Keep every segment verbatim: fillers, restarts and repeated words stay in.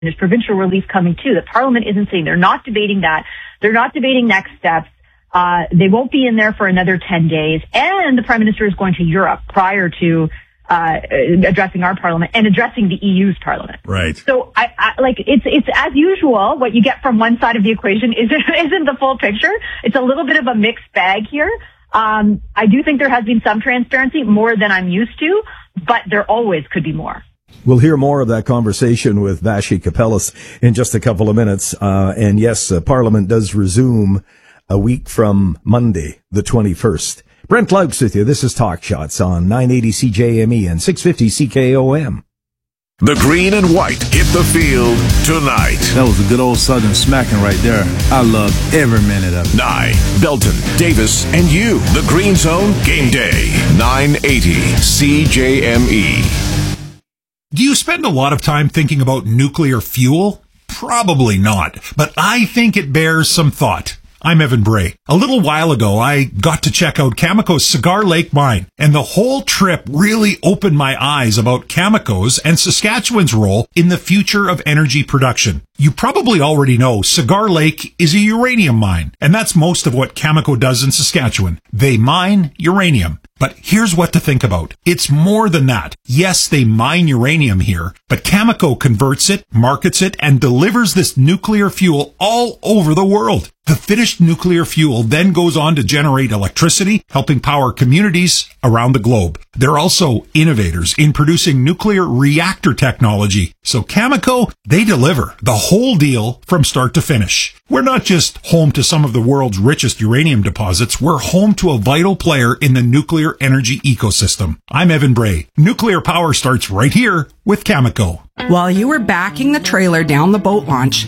There's provincial relief coming too that Parliament isn't saying. They're not debating that. They're not debating next steps. Uh, they won't be in there for another ten days. And the Prime Minister is going to Europe prior to uh, addressing our Parliament and addressing the E U's Parliament. Right. So, I, I like it's it's as usual. What you get from one side of the equation isn't isn't the full picture. It's a little bit of a mixed bag here. Um, I do think there has been some transparency, more than I'm used to, but there always could be more. We'll hear more of that conversation with Vassy Kapelos in just a couple of minutes. Uh, and yes, uh, Parliament does resume a week from Monday, the twenty-first. Brent Laux with you. This is Talk Shots on nine eighty C J M E and six fifty C K O M. The green and white hit the field tonight. That was a good old Southern smacking right there. I loved every minute of it. Nye, Belton, Davis, and you. The Green Zone Game Day. nine eighty C J M E. Do you spend a lot of time thinking about nuclear fuel? Probably not, but I think it bears some thought. I'm Evan Bray. A little while ago, I got to check out Cameco's Cigar Lake mine, and the whole trip really opened my eyes about Cameco's and Saskatchewan's role in the future of energy production. You probably already know Cigar Lake is a uranium mine, and that's most of what Cameco does in Saskatchewan. They mine uranium. But here's what to think about. It's more than that. Yes, they mine uranium here, but Cameco converts it, markets it, and delivers this nuclear fuel all over the world. The finished nuclear fuel then goes on to generate electricity, helping power communities around the globe. They're also innovators in producing nuclear reactor technology. So Cameco, they deliver the whole deal from start to finish. We're not just home to some of the world's richest uranium deposits, we're home to a vital player in the nuclear energy ecosystem. I'm Evan Bray. Nuclear power starts right here with Cameco. While you were backing the trailer down the boat launch,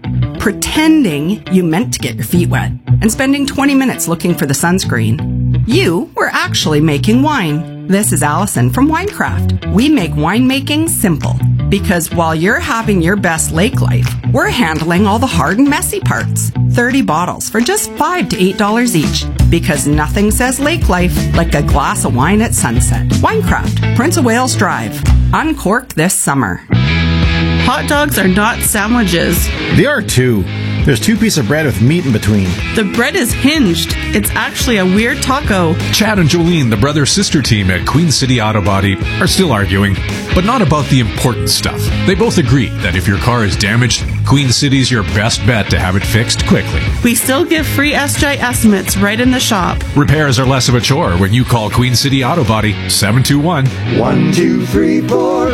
pretending you meant to get your feet wet, and spending twenty minutes looking for the sunscreen, you were actually making wine. This is Allison from Winecraft. We make winemaking simple, because while you're having your best lake life, we're handling all the hard and messy parts. thirty bottles for just five to eight dollars each, because nothing says lake life like a glass of wine at sunset. Winecraft, Prince of Wales Drive. Uncork this summer. Hot dogs are not sandwiches. They are too. There's two pieces of bread with meat in between. The bread is hinged. It's actually a weird taco. Chad and Jolene, the brother-sister team at Queen City Auto Body, are still arguing, but not about the important stuff. They both agree that if your car is damaged, Queen City's your best bet to have it fixed quickly. We still give free S J estimates right in the shop. Repairs are less of a chore when you call Queen City Auto Body, seven two one, one two three four.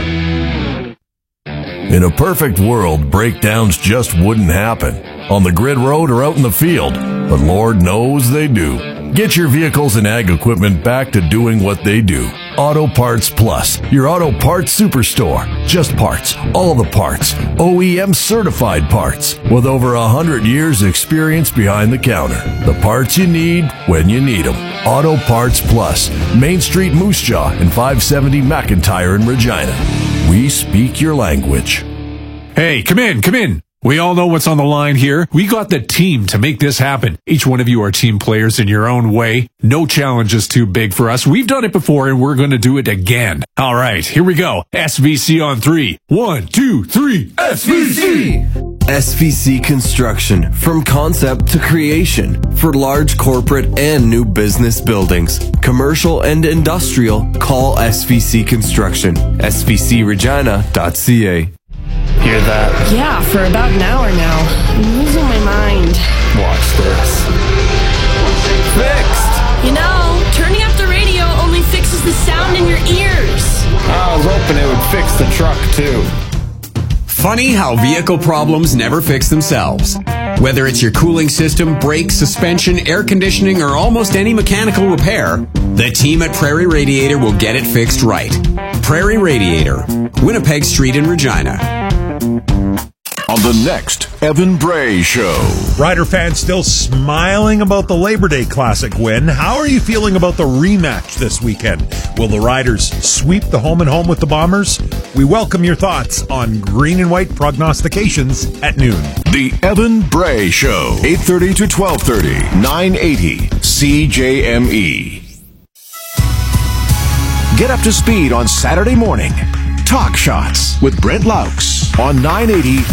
In a perfect world, breakdowns just wouldn't happen on the grid road or out in the field, but Lord knows they do. Get your vehicles and ag equipment back to doing what they do. Auto Parts Plus, your auto parts superstore. Just parts, all the parts, O E M certified parts, with over a hundred years experience behind the counter. The parts you need when you need them. Auto Parts Plus, Main Street Moose Jaw and five seventy McIntyre in Regina. We speak your language. Hey, come in, come in. We all know what's on the line here. We got the team to make this happen. Each one of you are team players in your own way. No challenge is too big for us. We've done it before and we're going to do it again. All right, here we go. S V C on three. One, two, three. S V C! S V C Construction. From concept to creation. For large corporate and new business buildings. Commercial and industrial. Call S V C Construction. S V C regina dot C A. Hear that? Yeah, for about an hour now. I'm losing my mind. Watch this. Fixed! You know, turning up the radio only fixes the sound in your ears. I was hoping it would fix the truck, too. Funny how vehicle problems never fix themselves. Whether it's your cooling system, brakes, suspension, air conditioning, or almost any mechanical repair, the team at Prairie Radiator will get it fixed right. Prairie Radiator, Winnipeg Street in Regina. On the next Evan Bray Show. Rider fans still smiling about the Labor Day Classic win. How are you feeling about the rematch this weekend? Will the Riders sweep the home and home with the Bombers? We welcome your thoughts on green and white prognostications at noon. The Evan Bray Show, eight thirty to twelve thirty, nine eighty C J M E. Get up to speed on Saturday morning. Talk Shots with Brent Laux. on nine eighty